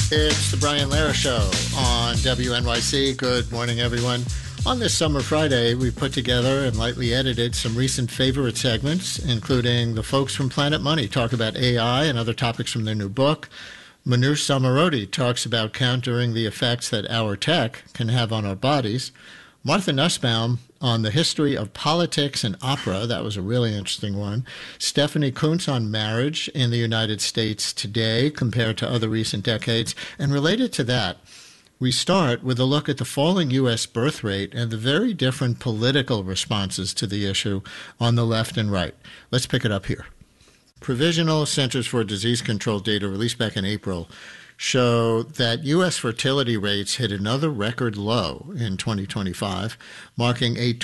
It's the Brian Lehrer Show on WNYC. Good morning, everyone. On this summer Friday, we put together and lightly edited some recent favorite segments, including the folks from Planet Money talk about AI and other topics from their new book. Manoush Zomorodi talks about countering the effects that our tech can have on our bodies. Martha Nussbaum on the history of politics and opera. That was a really interesting one. Stephanie Coontz on marriage in the United States today compared to other recent decades. And related to that, we start with a look at the falling U.S. birth rate and the very different political responses to the issue on the left and right. Let's pick it up here. Provisional Centers for Disease Control data released back in April show that U.S. fertility rates hit another record low in 2025, marking a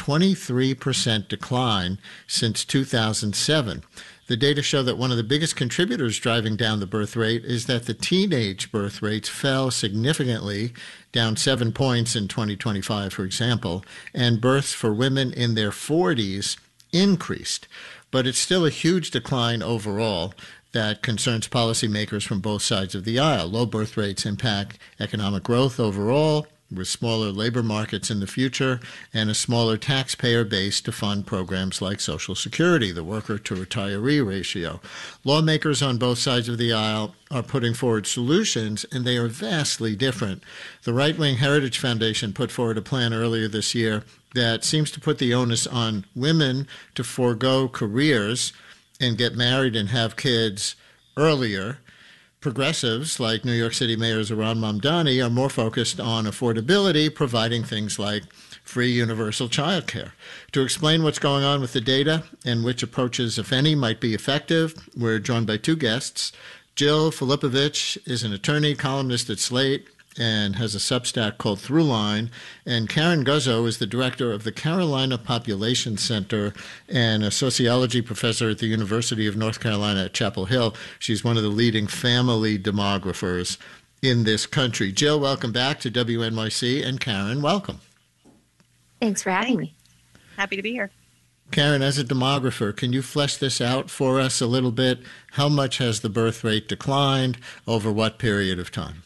23% decline since 2007. The data show that one of the biggest contributors driving down the birth rate is that the teenage birth rates fell significantly, down 7 points in 2025, for example, and births for women in their 40s increased. But it's still a huge decline overall that concerns policymakers from both sides of the aisle. Low birth rates impact economic growth overall, with smaller labor markets in the future and a smaller taxpayer base to fund programs like Social Security, the worker-to-retiree ratio. Lawmakers on both sides of the aisle are putting forward solutions, and they are vastly different. The right-wing Heritage Foundation put forward a plan earlier this year that seems to put the onus on women to forego careers and get married and have kids earlier. Progressives, like New York City Mayor Zohran Mamdani, are more focused on affordability, providing things like free universal child care. To explain what's going on with the data and which approaches, if any, might be effective, we're joined by two guests. Jill Filipovich is an attorney, columnist at Slate, and has a Substack called Throughline. And Karen Guzzo is the director of the Carolina Population Center and a sociology professor at the University of North Carolina at Chapel Hill. She's one of the leading family demographers in this country. Jill, welcome back to WNYC, and Karen, welcome. Thanks for having me. Happy to be here. Karen, as a demographer, can you flesh this out for us a little bit? How much has the birth rate declined over what period of time?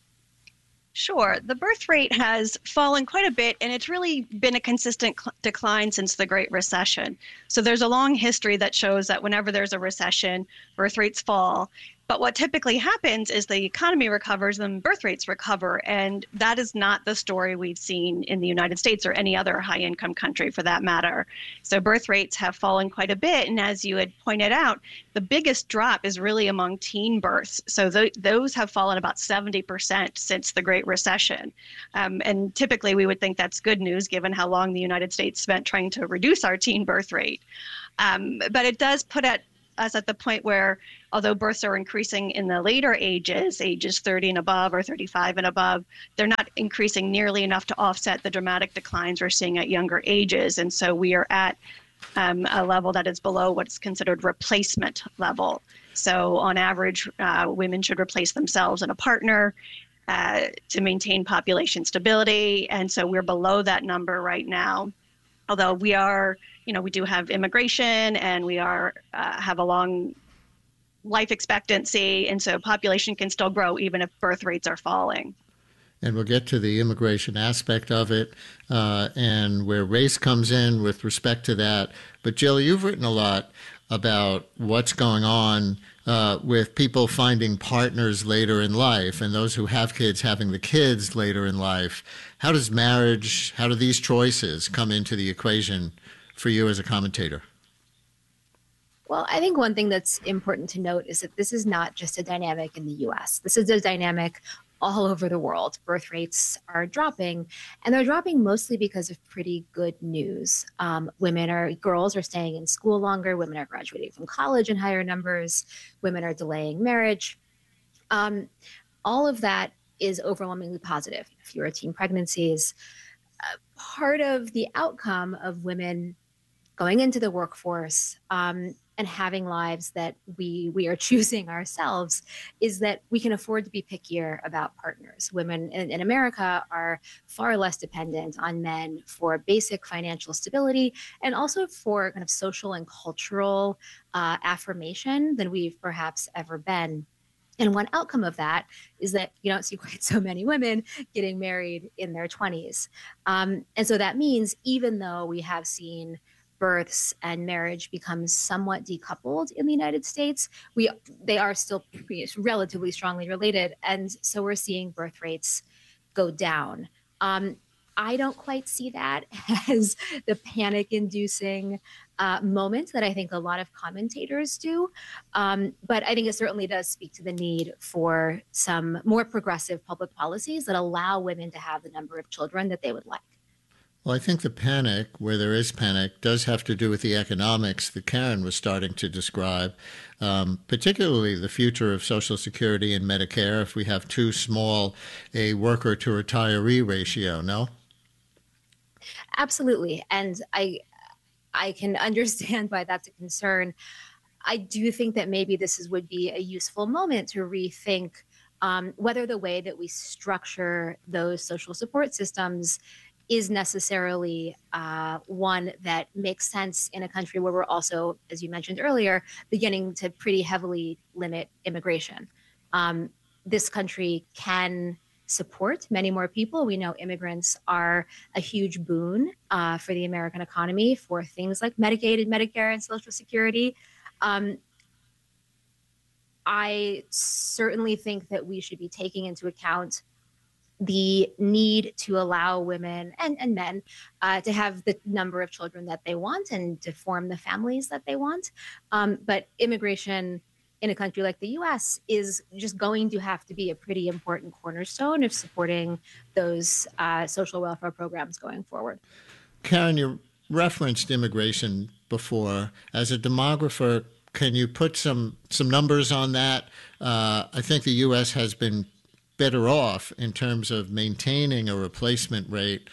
Sure. The birth rate has fallen quite a bit, and it's really been a consistent decline since the Great Recession. So there's a long history that shows that whenever there's a recession, birth rates fall. But what typically happens is the economy recovers and birth rates recover. And that is not the story we've seen in the United States or any other high-income country for that matter. So birth rates have fallen quite a bit. And as you had pointed out, the biggest drop is really among teen births. So those have fallen about 70% since the Great Recession. And typically we would think that's good news given how long the United States spent trying to reduce our teen birth rate. But it does put us at the point where, although births are increasing in the later ages 30 and above or 35 and above, they're not increasing nearly enough to offset the dramatic declines we're seeing at younger ages. And so we are at a level that is below what's considered replacement level. So on average, women should replace themselves and a partner to maintain population stability. And so we're below that number right now. Although we are, we do have immigration and we have a long life expectancy. And so population can still grow even if birth rates are falling. And we'll get to the immigration aspect of it and where race comes in with respect to that. But Jill, you've written a lot about what's going on with people finding partners later in life and those who have kids having the kids later in life. How do these choices come into the equation for you as a commentator? Well, I think one thing that's important to note is that this is not just a dynamic in the U.S. This is a dynamic all over the world. Birth rates are dropping, and they're dropping mostly because of pretty good news. Girls are staying in school longer. Women are graduating from college in higher numbers. Women are delaying marriage. All of that is overwhelmingly positive. Fewer teen pregnancies. Part of the outcome of women going into the workforce and having lives that we are choosing ourselves is that we can afford to be pickier about partners. Women in America are far less dependent on men for basic financial stability and also for kind of social and cultural affirmation than we've perhaps ever been. And one outcome of that is that you don't see quite so many women getting married in their 20s. And so that means even though we have seen births and marriage become somewhat decoupled in the United States, they are still relatively strongly related. And so we're seeing birth rates go down. I don't quite see that as the panic inducing moment that I think a lot of commentators do. But I think it certainly does speak to the need for some more progressive public policies that allow women to have the number of children that they would like. Well, I think the panic, where there is panic, does have to do with the economics that Karen was starting to describe, particularly the future of Social Security and Medicare if we have too small a worker to retiree ratio, no? Absolutely. And I can understand why that's a concern. I do think that maybe would be a useful moment to rethink whether the way that we structure those social support systems is necessarily one that makes sense in a country where we're also, as you mentioned earlier, beginning to pretty heavily limit immigration. This country can support many more people. We know immigrants are a huge boon for the American economy for things like Medicaid and Medicare and Social Security. I certainly think that we should be taking into account the need to allow women and men to have the number of children that they want and to form the families that they want. But immigration in a country like the US is just going to have to be a pretty important cornerstone of supporting those social welfare programs going forward. Karen, you referenced immigration before. As a demographer, can you put some numbers on that? I think the U.S. has been better off in terms of maintaining a replacement rate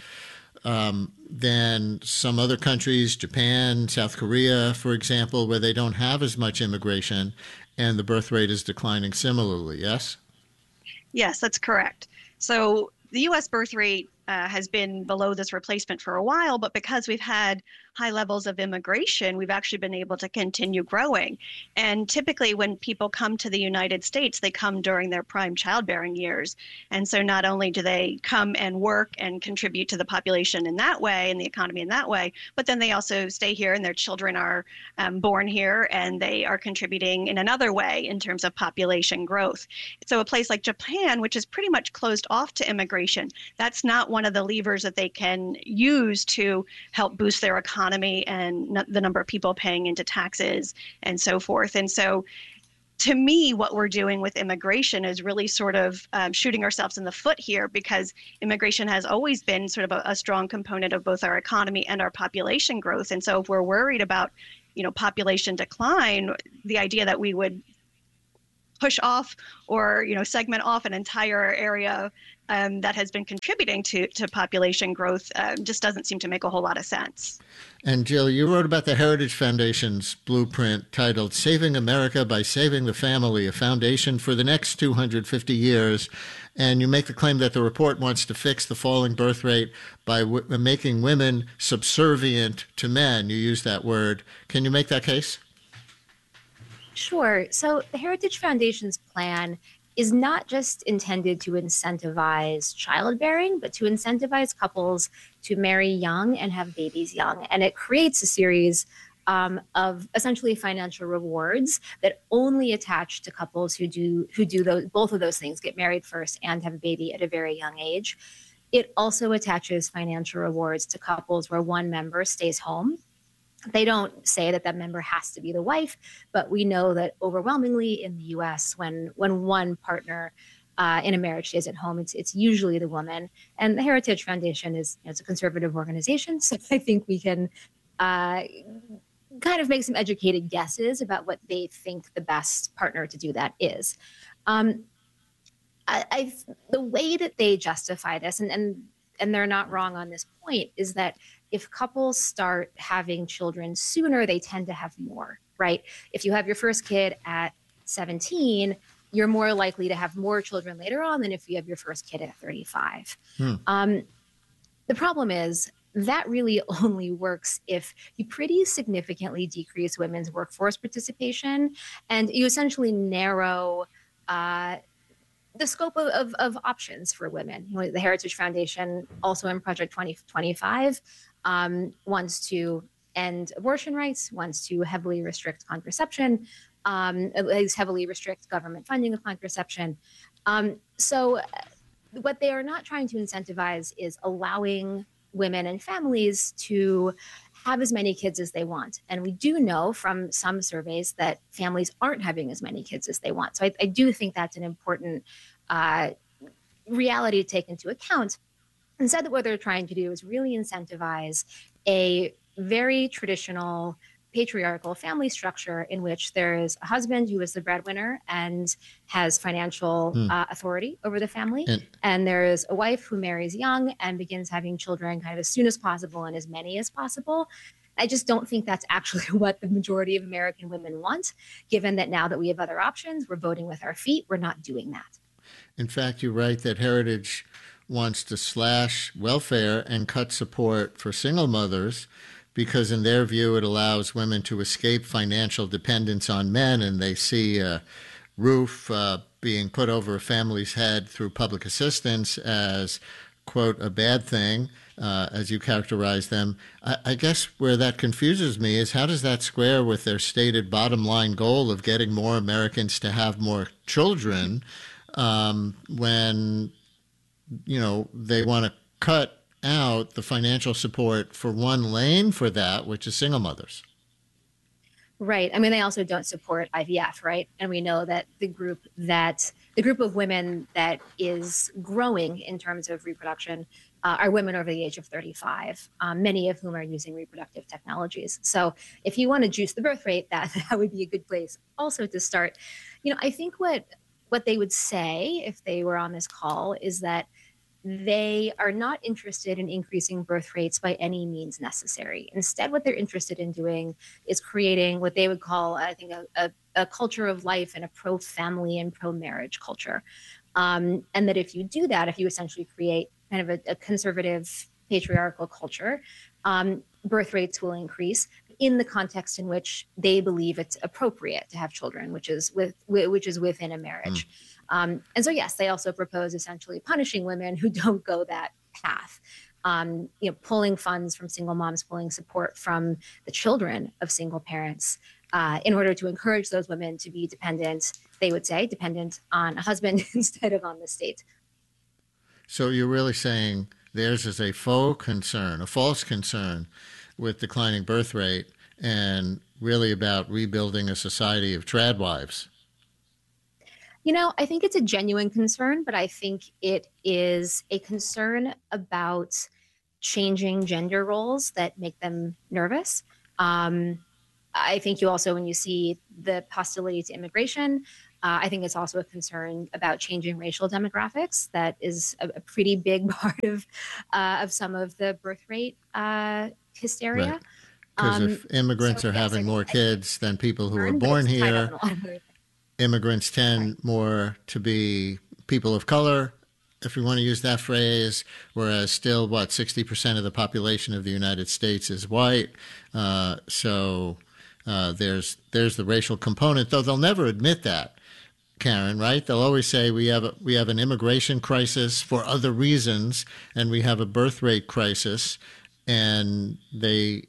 than some other countries, Japan, South Korea, for example, where they don't have as much immigration and the birth rate is declining similarly, yes? Yes, that's correct. So the U.S. birth rate has been below this replacement for a while, but because we've had high levels of immigration, we've actually been able to continue growing. And typically when people come to the United States, they come during their prime childbearing years. And so not only do they come and work and contribute to the population in that way and the economy in that way, but then they also stay here and their children are born here and they are contributing in another way in terms of population growth. So a place like Japan, which is pretty much closed off to immigration, that's not one of the levers that they can use to help boost their economy and the number of people paying into taxes and so forth. And so to me, what we're doing with immigration is really sort of shooting ourselves in the foot here, because immigration has always been sort of a strong component of both our economy and our population growth. And so if we're worried about, population decline, the idea that we would push off or segment off an entire area that has been contributing to population growth just doesn't seem to make a whole lot of sense. And Jill, you wrote about the Heritage Foundation's blueprint titled Saving America by Saving the Family, a foundation for the next 250 years. And you make the claim that the report wants to fix the falling birth rate by making women subservient to men. You use that word. Can you make that case? Sure. So the Heritage Foundation's plan is not just intended to incentivize childbearing, but to incentivize couples to marry young and have babies young. And it creates a series of essentially financial rewards that only attach to couples who do both of those things, get married first and have a baby at a very young age. It also attaches financial rewards to couples where one member stays home. They don't say that member has to be the wife, but we know that overwhelmingly in the U.S., when one partner in a marriage stays at home, it's usually the woman. And the Heritage Foundation is it's a conservative organization, so I think we can kind of make some educated guesses about what they think the best partner to do that is. The way that they justify this, and they're not wrong on this point, is that if couples start having children sooner, they tend to have more, right? If you have your first kid at 17, you're more likely to have more children later on than if you have your first kid at 35. The problem is that really only works if you pretty significantly decrease women's workforce participation and you essentially narrow the scope of options for women. The Heritage Foundation, also in Project 2025, wants to end abortion rights, wants to heavily restrict contraception, at least heavily restrict government funding of contraception. So what they are not trying to incentivize is allowing women and families to have as many kids as they want. And we do know from some surveys that families aren't having as many kids as they want. So I do think that's an important reality to take into account. Instead, what they're trying to do is really incentivize a very traditional patriarchal family structure in which there is a husband who is the breadwinner and has financial authority over the family. And there is a wife who marries young and begins having children kind of as soon as possible and as many as possible. I just don't think that's actually what the majority of American women want, given that now that we have other options, we're voting with our feet. We're not doing that. In fact, you write that Heritage wants to slash welfare and cut support for single mothers because in their view, it allows women to escape financial dependence on men, and they see a roof being put over a family's head through public assistance as, quote, a bad thing, as you characterize them. I guess where that confuses me is how does that square with their stated bottom line goal of getting more Americans to have more children when, they want to cut out the financial support for one lane for that, which is single mothers. Right. I mean, they also don't support IVF, right? And we know that the group of women that is growing in terms of reproduction are women over the age of 35, many of whom are using reproductive technologies. So if you want to juice the birth rate, that would be a good place also to start. I think what they would say if they were on this call is that they are not interested in increasing birth rates by any means necessary. Instead, what they're interested in doing is creating what they would call, I think, a culture of life and a pro-family and pro-marriage culture. And that if you do that, if you essentially create kind of a conservative patriarchal culture, birth rates will increase in the context in which they believe it's appropriate to have children, which is within a marriage. And so, yes, they also propose essentially punishing women who don't go that path, pulling funds from single moms, pulling support from the children of single parents in order to encourage those women to be dependent, they would say, dependent on a husband instead of on the state. So you're really saying theirs is a faux concern, a false concern with declining birth rate and really about rebuilding a society of trad wives. I think it's a genuine concern, but I think it is a concern about changing gender roles that make them nervous. I think you also, when you see the hostility to immigration, I think it's also a concern about changing racial demographics. That is a pretty big part of some of the birth rate hysteria. Because if immigrants are having more kids than people who are born here, immigrants tend more to be people of color, if we want to use that phrase, whereas still, 60% of the population of the United States is white. So there's the racial component, though they'll never admit that, Karen, right? They'll always say we have an immigration crisis for other reasons, and we have a birth rate crisis, and they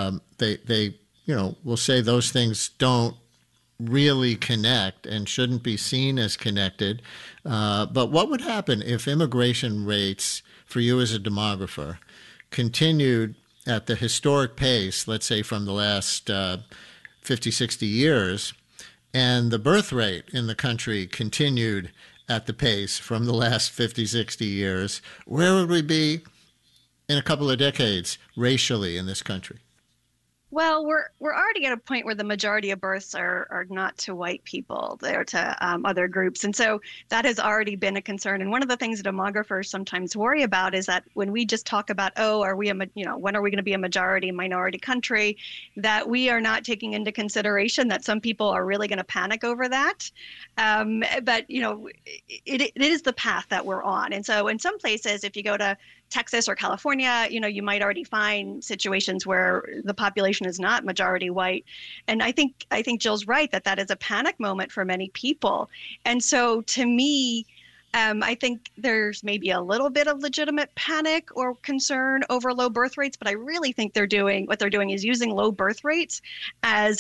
will say those things don't really connect and shouldn't be seen as connected. But what would happen if immigration rates, for you as a demographer, continued at the historic pace, let's say from the last 50, 60 years, and the birth rate in the country continued at the pace from the last 50, 60 years? Where would we be in a couple of decades racially in this country? Well, we're already at a point where the majority of births are not to white people, they're to other groups. And so that has already been a concern. And one of the things demographers sometimes worry about is that when we just talk about, when are we going to be a majority minority country, that we are not taking into consideration that some people are really going to panic over that. But it is the path that we're on. And so in some places, if you go to Texas or California, you might already find situations where the population population is not majority white. And I think Jill's right that that is a panic moment for many people. And so to me, I think there's maybe a little bit of legitimate panic or concern over low birth rates, but I really think what they're doing is using low birth rates as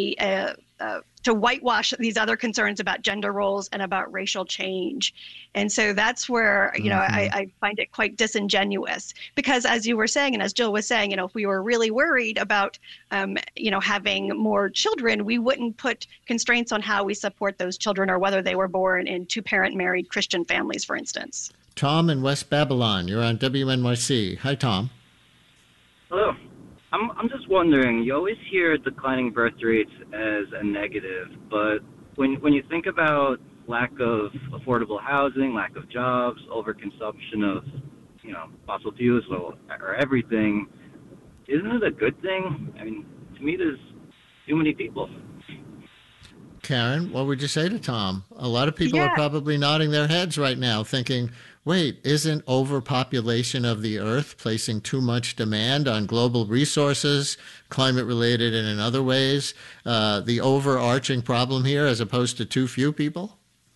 to whitewash these other concerns about gender roles and about racial change. And so that's where, I find it quite disingenuous, because as you were saying, and as Jill was saying, if we were really worried about, having more children, we wouldn't put constraints on how we support those children or whether they were born in two-parent married Christian families, for instance. Tom in West Babylon, you're on WNYC. Hi, Tom. Hello. I'm just wondering, you always hear declining birth rates as a negative, but when you think about lack of affordable housing, lack of jobs, overconsumption of, fossil fuels or everything, isn't it a good thing? I mean, to me, there's too many people. Karen, what would you say to Tom? A lot of people are probably nodding their heads right now thinking, wait, isn't overpopulation of the earth placing too much demand on global resources, climate-related and in other ways, the overarching problem here as opposed to too few people?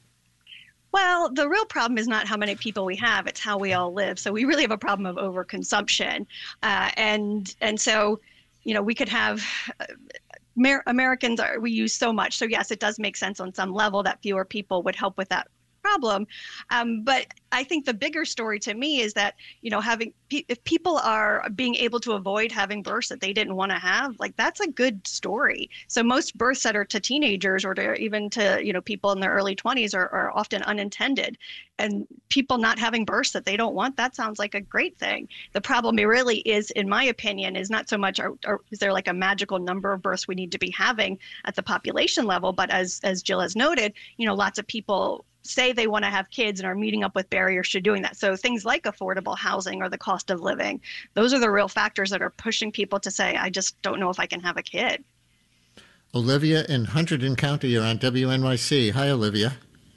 Well, the real problem is not how many people we have, it's how we all live. So we really have a problem of overconsumption. And so, we could have... Americans we use so much. So yes, it does make sense on some level that fewer people would help with that problem. But I think the bigger story to me is that, if people are being able to avoid having births that they didn't want to have, like that's a good story. So most births that are to teenagers or to even to, people in their early 20s are often unintended. And people not having births that they don't want, that sounds like a great thing. The problem really is, in my opinion, is not so much is there like a magical number of births we need to be having at the population level, but as Jill has noted, lots of people say they want to have kids and are meeting up with barriers to doing that. So things like affordable housing or the cost of living, those are the real factors that are pushing people to say, I just don't know if I can have a kid. Olivia in Hunterdon County, you're on WNYC. Hi, Olivia.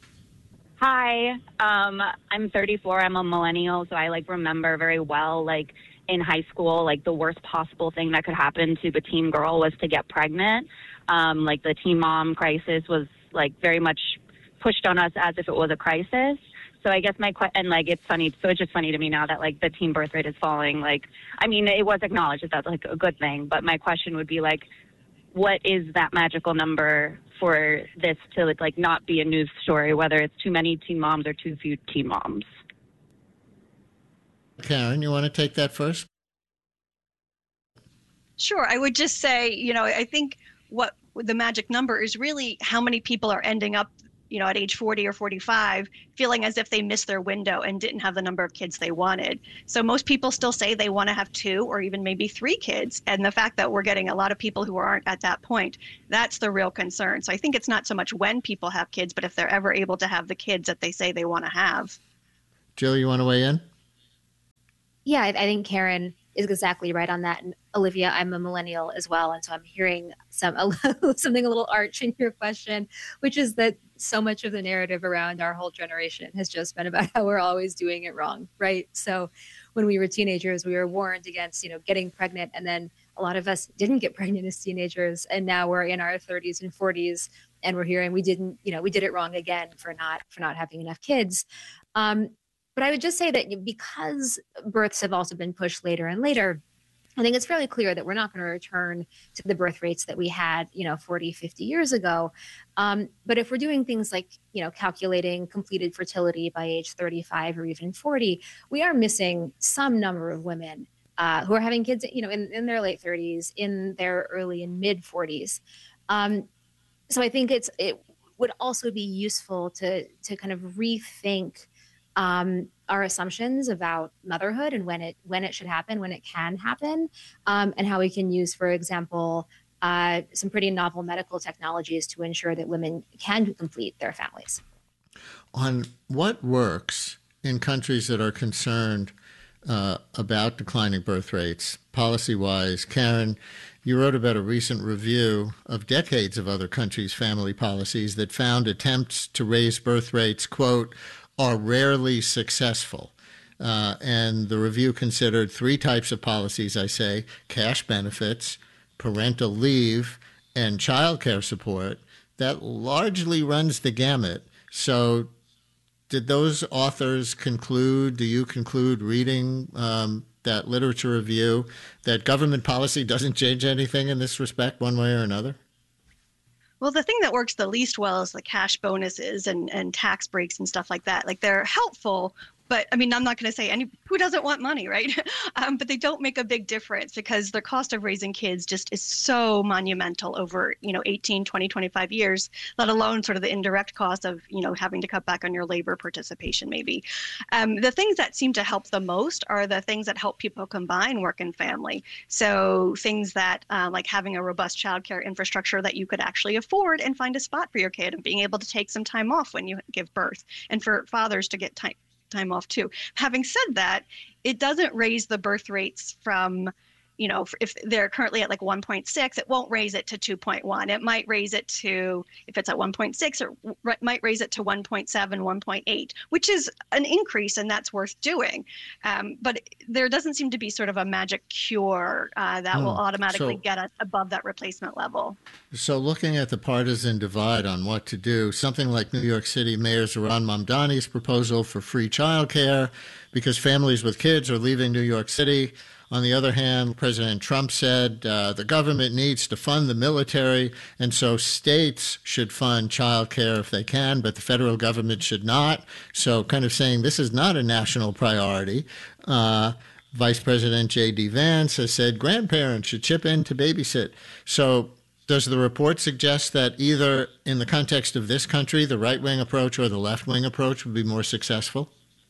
Hi, I'm 34. I'm a millennial, so I remember very well, in high school, the worst possible thing that could happen to the teen girl was to get pregnant. The teen mom crisis was very much pushed on us as if it was a crisis. So I guess it's funny. So it's just funny to me now that the teen birth rate is falling. It was acknowledged that that's a good thing. But my question would be what is that magical number for this to not be a news story, whether it's too many teen moms or too few teen moms? Karen, you want to take that first? Sure. I would just say, I think what the magic number is really how many people are ending up at age 40 or 45, feeling as if they missed their window and didn't have the number of kids they wanted. So most people still say they want to have 2 or even maybe 3 kids. And the fact that we're getting a lot of people who aren't at that point, that's the real concern. So I think it's not so much when people have kids, but if they're ever able to have the kids that they say they want to have. Jill, you want to weigh in? Yeah, I think Karen is exactly right on that. And Olivia, I'm a millennial as well. And so I'm hearing something a little arch in your question, which is that so much of the narrative around our whole generation has just been about how we're always doing it wrong, right? So when we were teenagers, we were warned against, getting pregnant. And then a lot of us didn't get pregnant as teenagers. And now we're in our 30s and 40s and we're hearing we did it wrong again for not having enough kids. But I would just say that because births have also been pushed later and later, I think it's fairly clear that we're not going to return to the birth rates that we had, 40, 50 years ago. But if we're doing things like, calculating completed fertility by age 35 or even 40, we are missing some number of women who are having kids, in their late 30s, in their early and mid 40s. So I think it would also be useful to kind of rethink our assumptions about motherhood and when it should happen, when it can happen, and how we can use, for example, some pretty novel medical technologies to ensure that women can complete their families. On what works in countries that are concerned about declining birth rates, policy-wise, Karen, you wrote about a recent review of decades of other countries' family policies that found attempts to raise birth rates, quote, are rarely successful. And the review considered 3 types of policies, cash benefits, parental leave, and child care support that largely runs the gamut. So did those authors conclude, do you conclude reading that literature review, that government policy doesn't change anything in this respect one way or another? Well, the thing that works the least well is the cash bonuses and tax breaks and stuff like that. Like they're helpful, but I mean, I'm not going to say who doesn't want money, right? But they don't make a big difference because the cost of raising kids just is so monumental over, 18, 20, 25 years, let alone sort of the indirect cost of, having to cut back on your labor participation, maybe. The things that seem to help the most are the things that help people combine work and family. So things that like having a robust childcare infrastructure that you could actually afford and find a spot for your kid and being able to take some time off when you give birth, and for fathers to get time off too. Having said that, it doesn't raise the birth rates from, if they're currently at like 1.6, it won't raise it to 2.1. It might raise it to, if it's at 1.6, it might raise it to 1.7, 1.8, which is an increase, and that's worth doing. But there doesn't seem to be sort of a magic cure that will automatically get us above that replacement level. So looking at the partisan divide on what to do, something like New York City Mayor Zohran Mamdani's proposal for free childcare because families with kids are leaving New York City. On the other hand, President Trump said the government needs to fund the military, and so states should fund child care if they can, but the federal government should not. So kind of saying this is not a national priority. Vice President J.D. Vance has said grandparents should chip in to babysit. So does the report suggest that either in the context of this country, the right-wing approach or the left-wing approach would be more successful?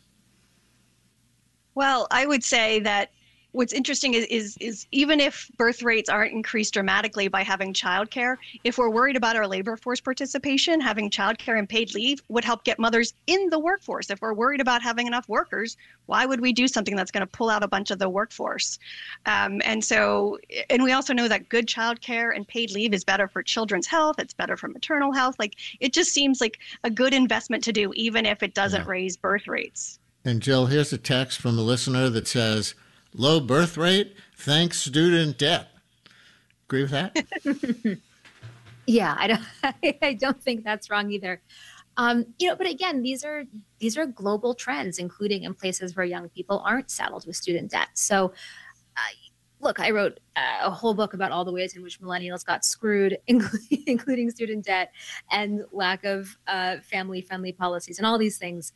Well, I would say that what's interesting is even if birth rates aren't increased dramatically by having childcare, if we're worried about our labor force participation, having childcare and paid leave would help get mothers in the workforce. If we're worried about having enough workers, why would we do something that's going to pull out a bunch of the workforce? And we also know that good childcare and paid leave is better for children's health. It's better for maternal health. Like it just seems like a good investment to do, even if it doesn't raise birth rates. And Jill, here's a text from a listener that says, low birth rate, thanks student debt. Agree with that? Yeah, I don't think that's wrong either. But again, these are global trends, including in places where young people aren't saddled with student debt. So, look, I wrote a whole book about all the ways in which millennials got screwed, including student debt and lack of family-friendly policies and all these things.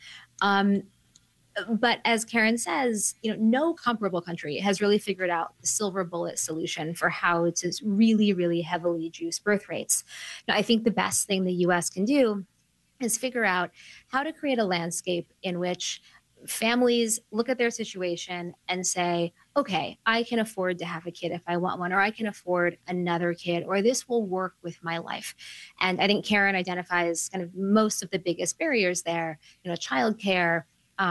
But as Karen says, no comparable country has really figured out the silver bullet solution for how to really, really heavily juice birth rates. Now, I think the best thing the U.S. can do is figure out how to create a landscape in which families look at their situation and say, okay, I can afford to have a kid if I want one, or I can afford another kid, or this will work with my life. And I think Karen identifies kind of most of the biggest barriers there, childcare,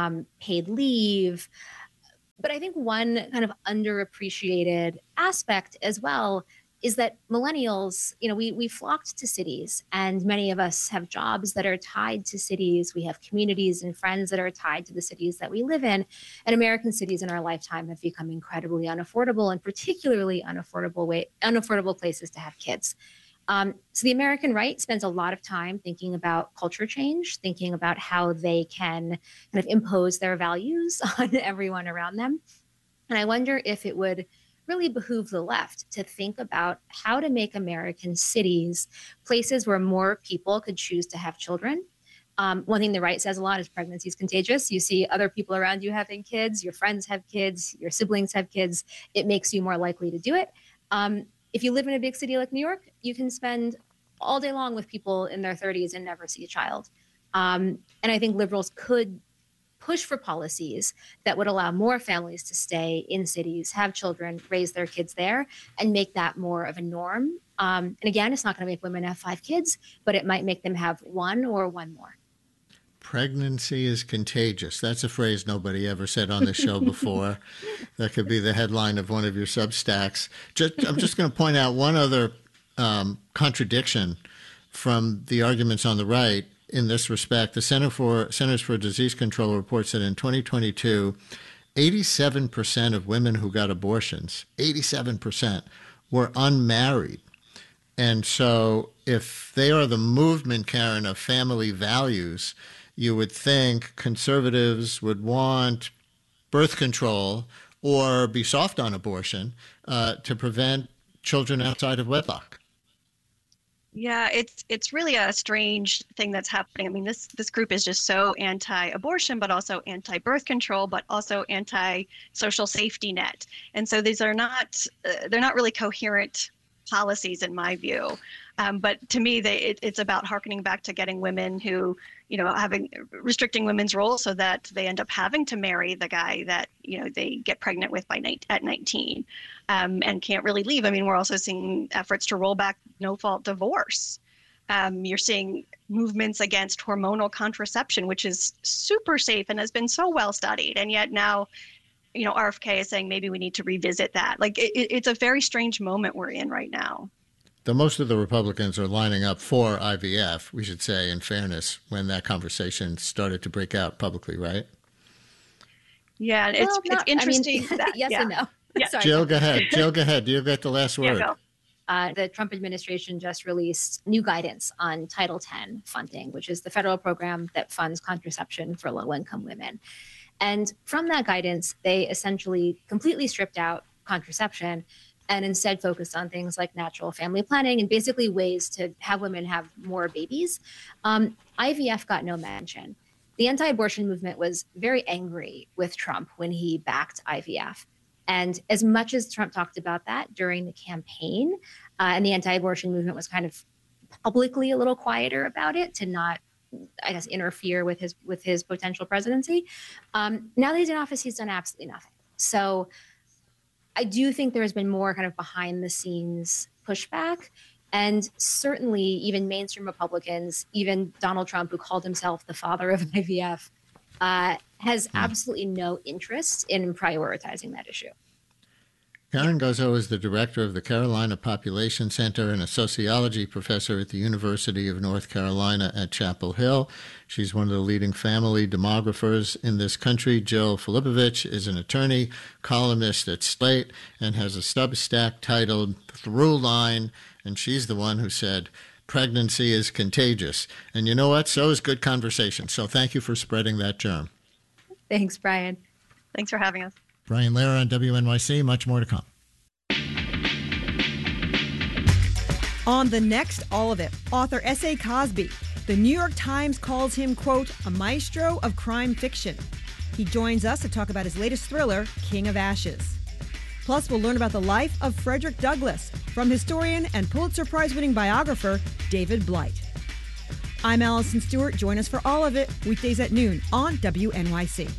paid leave. But I think one kind of underappreciated aspect as well is that millennials, we flocked to cities, and many of us have jobs that are tied to cities. We have communities and friends that are tied to the cities that we live in. And American cities in our lifetime have become incredibly unaffordable, and particularly unaffordable places to have kids. So the American right spends a lot of time thinking about culture change, thinking about how they can kind of impose their values on everyone around them. And I wonder if it would really behoove the left to think about how to make American cities places where more people could choose to have children. One thing the right says a lot is pregnancy is contagious. You see other people around you having kids, your friends have kids, your siblings have kids. It makes you more likely to do it. If you live in a big city like New York, you can spend all day long with people in their 30s and never see a child. And I think liberals could push for policies that would allow more families to stay in cities, have children, raise their kids there, and make that more of a norm. And again, it's not going to make women have 5 kids, but it might make them have 1 or 1 more. Pregnancy is contagious. That's a phrase nobody ever said on the show before. That could be the headline of one of your Substacks. I'm just going to point out one other contradiction from the arguments on the right in this respect. The Centers for Disease Control reports that in 2022, 87% of women who got abortions, 87%, were unmarried. And so if they are the movement, Karen, of family values, you would think conservatives would want birth control or be soft on abortion to prevent children outside of wedlock. Yeah, it's really a strange thing that's happening. I mean, this group is just so anti-abortion, but also anti-birth control, but also anti-social safety net. And so these are not they're not really coherent policies in my view. But to me, it's about hearkening back to getting women who, restricting women's roles so that they end up having to marry the guy that, they get pregnant with at 19 and can't really leave. I mean, we're also seeing efforts to roll back no-fault divorce. You're seeing movements against hormonal contraception, which is super safe and has been so well studied. And yet now, RFK is saying maybe we need to revisit that. Like it's a very strange moment we're in right now. Though most of the Republicans are lining up for IVF, we should say, in fairness, when that conversation started to break out publicly, right? Yeah, it's interesting. Yes and no. Yeah. Sorry. Jill, go ahead. You get the last word. Go. The Trump administration just released new guidance on Title X funding, which is the federal program that funds contraception for low-income women. And from that guidance, they essentially completely stripped out contraception and instead focused on things like natural family planning and basically ways to have women have more babies. IVF got no mention. The anti-abortion movement was very angry with Trump when he backed IVF. And as much as Trump talked about that during the campaign, and the anti-abortion movement was kind of publicly a little quieter about it to not, I guess, interfere with his potential presidency. Now that he's in office, he's done absolutely nothing. So I do think there has been more kind of behind the scenes pushback. And certainly even mainstream Republicans, even Donald Trump, who called himself the father of IVF, has absolutely no interest in prioritizing that issue. Karen Guzzo is the director of the Carolina Population Center and a sociology professor at the University of North Carolina at Chapel Hill. She's one of the leading family demographers in this country. Jill Filipovich is an attorney, columnist at Slate, and has a Substack titled Throughline, and she's the one who said, pregnancy is contagious. And you know what? So is good conversation. So thank you for spreading that germ. Thanks, Brian. Thanks for having us. Brian Lehrer on WNYC. Much more to come. On the next All of It, author S.A. Cosby. The New York Times calls him, quote, a maestro of crime fiction. He joins us to talk about his latest thriller, King of Ashes. Plus, we'll learn about the life of Frederick Douglass from historian and Pulitzer Prize-winning biographer David Blight. I'm Allison Stewart. Join us for All of It, weekdays at noon on WNYC.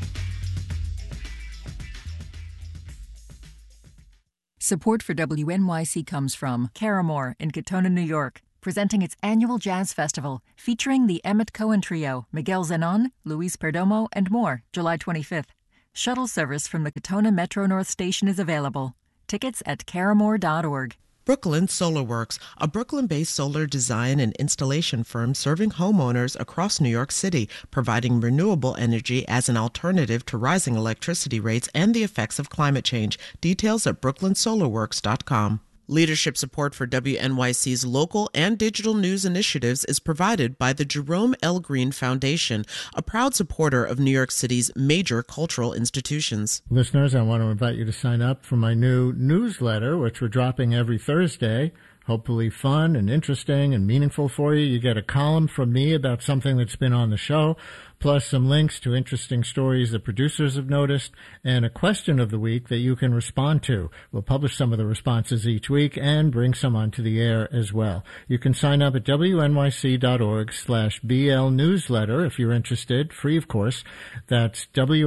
Support for WNYC comes from Caramore in Katona, New York, presenting its annual jazz festival featuring the Emmett Cohen Trio, Miguel Zenon, Luis Perdomo, and more, July 25th. Shuttle service from the Katona Metro North Station is available. Tickets at caramore.org. Brooklyn Solar Works, a Brooklyn-based solar design and installation firm serving homeowners across New York City, providing renewable energy as an alternative to rising electricity rates and the effects of climate change. Details at brooklynsolarworks.com. Leadership support for WNYC's local and digital news initiatives is provided by the Jerome L. Green Foundation, a proud supporter of New York City's major cultural institutions. Listeners, I want to invite you to sign up for my new newsletter, which we're dropping every Thursday. Hopefully fun and interesting and meaningful for you. You get a column from me about something that's been on the show, plus some links to interesting stories that producers have noticed, and a question of the week that you can respond to. We'll publish some of the responses each week and bring some onto the air as well. You can sign up at wnyc.org/BL newsletter if you're interested, free of course. That's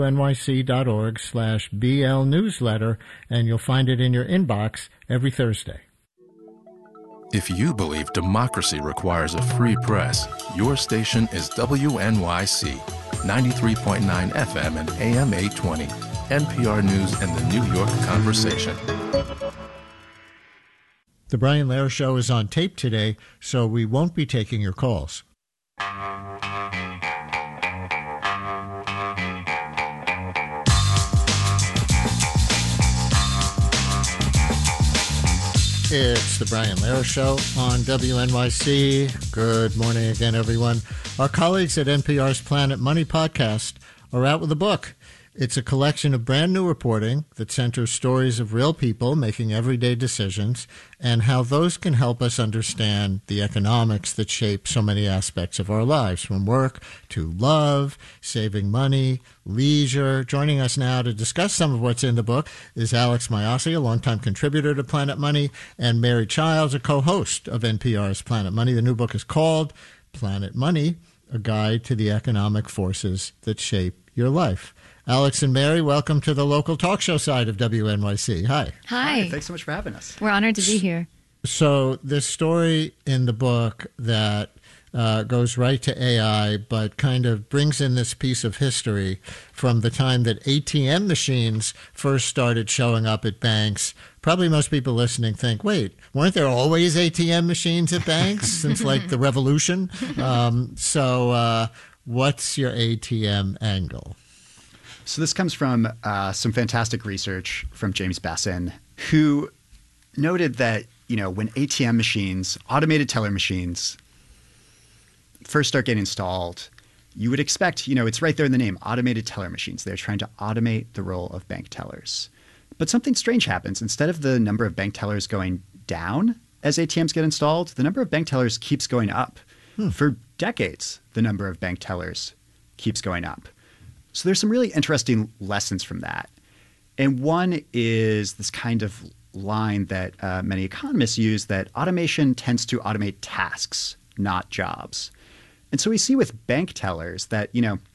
wnyc.org/BL newsletter, and you'll find it in your inbox every Thursday. If you believe democracy requires a free press, your station is WNYC, 93.9 FM and AM 820, NPR News and the New York Conversation. The Brian Lehrer Show is on tape today, so we won't be taking your calls. It's the Brian Lehrer Show on WNYC. Good morning again, everyone. Our colleagues at NPR's Planet Money podcast are out with a book. It's a collection of brand new reporting that centers stories of real people making everyday decisions and how those can help us understand the economics that shape so many aspects of our lives, from work to love, saving money, leisure. Joining us now to discuss some of what's in the book is Alex Mayyasi, a longtime contributor to Planet Money, and Mary Childs, a co-host of NPR's Planet Money. The new book is called Planet Money, A Guide to the Economic Forces That Shape Your Life. Alex and Mary, welcome to the local talk show side of WNYC. Hi. Hi. Thanks so much for having us. We're honored to be here. So this story in the book that goes right to AI, but kind of brings in this piece of history from the time that ATM machines first started showing up at banks. Probably most people listening think, wait, weren't there always ATM machines at banks since like the revolution? So what's your ATM angle? So this comes from some fantastic research from James Besson, who noted that, when ATM machines, automated teller machines, first start getting installed, you would expect, it's right there in the name, automated teller machines. They're trying to automate the role of bank tellers. But something strange happens. Instead of the number of bank tellers going down as ATMs get installed, the number of bank tellers keeps going up. For decades, the number of bank tellers keeps going up. So there's some really interesting lessons from that. And one is this kind of line that many economists use, that automation tends to automate tasks, not jobs. And so we see with bank tellers that,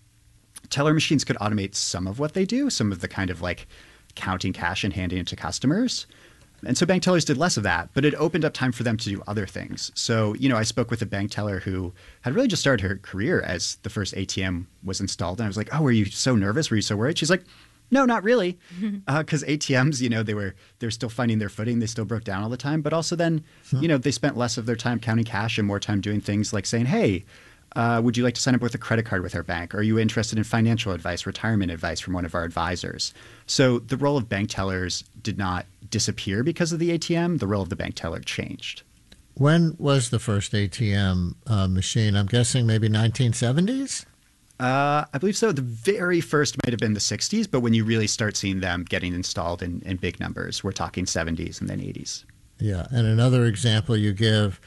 teller machines could automate some of what they do, some of the kind of like counting cash and handing it to customers. And so bank tellers did less of that, but it opened up time for them to do other things. So, I spoke with a bank teller who had really just started her career as the first ATM was installed. And I was like, oh, were you so nervous? Were you so worried? She's like, no, not really. Because ATMs, they're still finding their footing. They still broke down all the time. But also then, they spent less of their time counting cash and more time doing things like saying, hey, would you like to sign up with a credit card with our bank? Are you interested in financial advice, retirement advice from one of our advisors? So the role of bank tellers did not disappear because of the ATM. The role of the bank teller changed. When was the first ATM machine? I'm guessing maybe 1970s? I believe so. The very first might have been the 60s, but when you really start seeing them getting installed in big numbers, we're talking 70s and then 80s. Yeah, and another example you give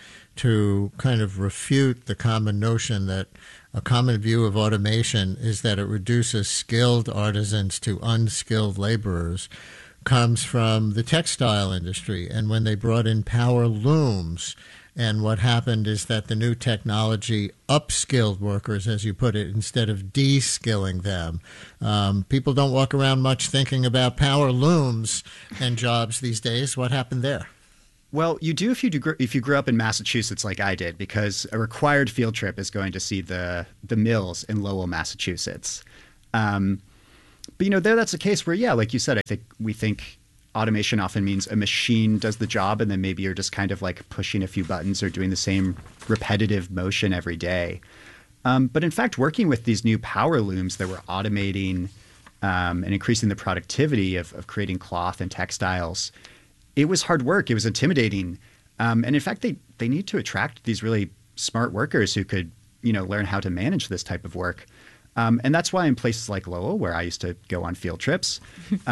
to kind of refute the common notion that a common view of automation is that it reduces skilled artisans to unskilled laborers comes from the textile industry. And when they brought in power looms, and what happened is that the new technology upskilled workers, as you put it, instead of de-skilling them. People don't walk around much thinking about power looms and jobs these days. What happened there? Well, you do if you grew up in Massachusetts like I did, because a required field trip is going to see the mills in Lowell, Massachusetts. But there that's a case where, yeah, like you said, we think automation often means a machine does the job, and then maybe you're just kind of like pushing a few buttons or doing the same repetitive motion every day. But in fact, working with these new power looms that were automating and increasing the productivity of creating cloth and textiles, it was hard work. It was intimidating. And in fact, they need to attract these really smart workers who could, learn how to manage this type of work. And that's why in places like Lowell, where I used to go on field trips,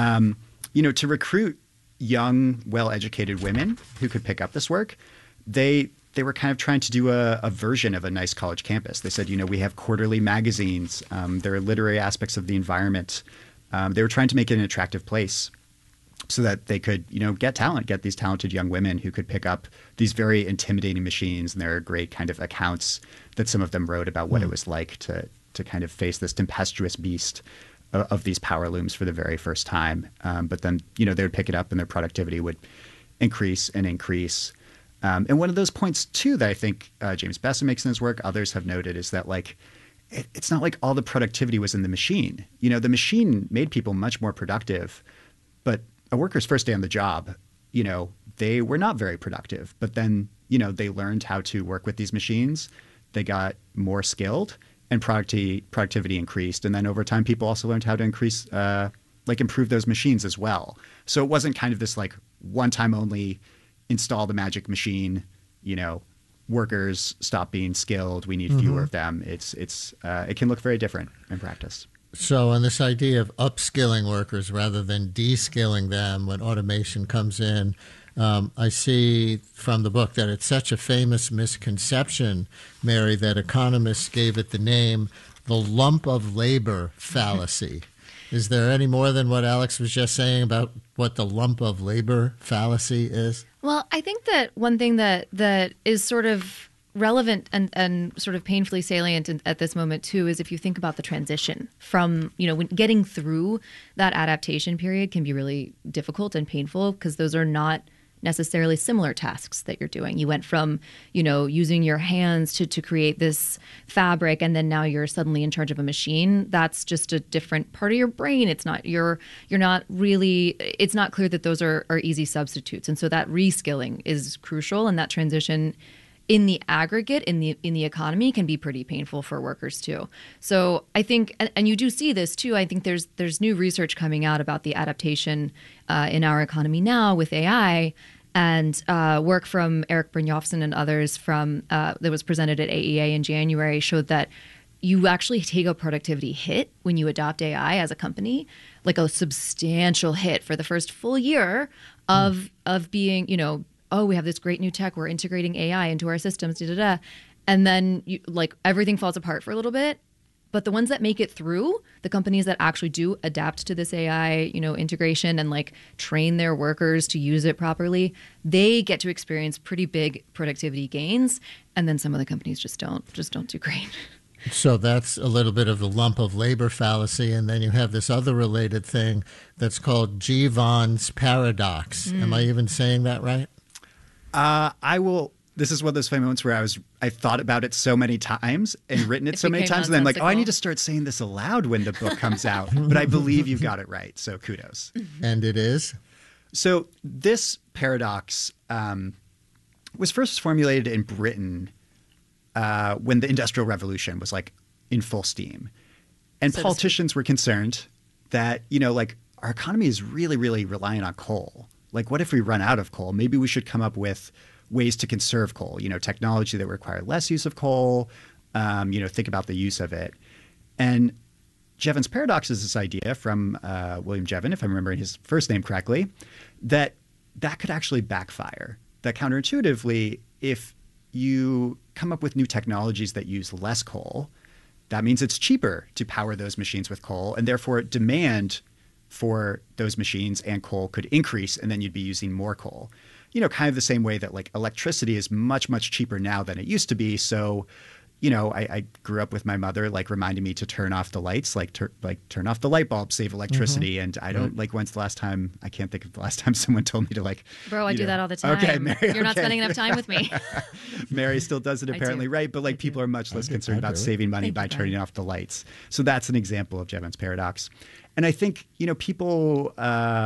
to recruit young, well-educated women who could pick up this work, they were kind of trying to do a version of a nice college campus. They said, we have quarterly magazines. There are literary aspects of the environment. They were trying to make it an attractive place so that they could, get these talented young women who could pick up these very intimidating machines. And there are great kind of accounts that some of them wrote about what it was like to kind of face this tempestuous beast of these power looms for the very first time. But then, they would pick it up and their productivity would increase and increase. And one of those points, too, that I think James Besson makes in his work, others have noted, is that, it's not like all the productivity was in the machine. The machine made people much more productive, but a worker's first day on the job, they were not very productive. But then, they learned how to work with these machines. They got more skilled, and productivity increased. And then over time, people also learned how to improve those machines as well. So it wasn't kind of this one-time only install the magic machine, workers stop being skilled. We need fewer of them. It can look very different in practice. So on this idea of upskilling workers rather than de-skilling them when automation comes in, I see from the book that it's such a famous misconception, Mary, that economists gave it the name the lump of labor fallacy. Is there any more than what Alex was just saying about what the lump of labor fallacy is? Well, I think that one thing that is sort of relevant and sort of painfully salient at this moment too is if you think about the transition from, when getting through that adaptation period can be really difficult and painful because those are not necessarily similar tasks that you're doing. You went from, using your hands to create this fabric, and then now you're suddenly in charge of a machine. That's just a different part of your brain. It's not it's not clear that those are easy substitutes. And so that reskilling is crucial, and that transition in the aggregate in the economy can be pretty painful for workers too. So I think, and you do see this too, I think there's new research coming out about the adaptation in our economy now with AI, and work from Eric Brynjolfsson and others that was presented at AEA in January showed that you actually take a productivity hit when you adopt AI as a company, like a substantial hit for the first full year of being, oh, we have this great new tech, we're integrating AI into our systems, and then everything falls apart for a little bit. But the ones that make it through, the companies that actually do adapt to this AI, integration and train their workers to use it properly, they get to experience pretty big productivity gains. And then some of the companies just don't do great. So that's a little bit of the lump of labor fallacy. And then you have this other related thing that's called Jevons paradox. Am I even saying that right? I will. This is one of those funny moments where I thought about it so many times and written it so many times, and then I'm like, I need to start saying this aloud when the book comes out. But I believe you got it right, so kudos. And it is? So this paradox was first formulated in Britain when the Industrial Revolution was in full steam, and so politicians were concerned that our economy is really, really reliant on coal. What if we run out of coal? Maybe we should come up with ways to conserve coal, technology that require less use of coal, think about the use of it. And Jevons paradox is this idea from William Jevon, if I'm remembering his first name correctly, that could actually backfire. That counterintuitively, if you come up with new technologies that use less coal, that means it's cheaper to power those machines with coal, and therefore demand for those machines and coal could increase, and then you'd be using more coal. Kind of the same way that electricity is much, much cheaper now than it used to be. So, I grew up with my mother reminding me to turn off the lights, turn off the light bulb, save electricity. And I don't when's the last time, I can't think of the last time someone told me to Bro, I do that all the time. Okay, Mary. You're not spending enough time with me. Mary still does it apparently, right? But people are much less concerned about saving money by turning off the lights. So that's an example of Jevons paradox. And I think, people